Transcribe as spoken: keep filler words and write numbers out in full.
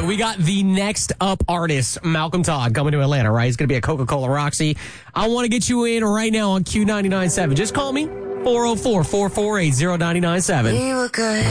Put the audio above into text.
look, we got the next up artist, Malcolm Todd, coming to Atlanta, right? He's going to be at Coca-Cola Roxy. I want to get you in right now on Q ninety-nine point seven. Just call me, four oh four, four four eight, oh nine nine seven. We were good.